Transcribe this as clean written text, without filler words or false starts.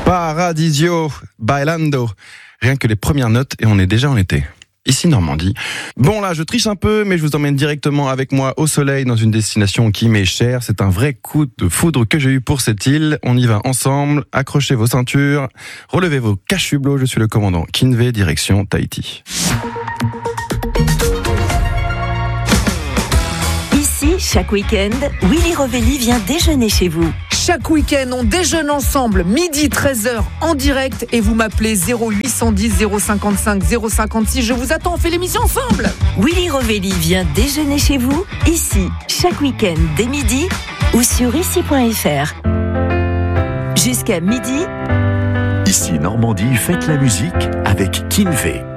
Paradisio, bailando. Rien que les premières notes et on est déjà en été. Ici Normandie. Bon là, je triche un peu, mais je vous emmène directement avec moi au soleil dans une destination qui m'est chère. C'est un vrai coup de foudre que j'ai eu pour cette île. On y va ensemble. Accrochez vos ceintures, relevez vos cache-hublots. Je suis le commandant Kinvey, direction Tahiti. Ici, chaque week-end, Willy Rovelli vient déjeuner chez vous. Chaque week-end, on déjeune ensemble, midi 13h en direct et vous m'appelez 0810 055 056. Je vous attends, on fait l'émission ensemble. Willy Rovelli vient déjeuner chez vous, ici, chaque week-end dès midi ou sur ici.fr. Jusqu'à midi. Ici Normandie, faites la musique avec Kinvey.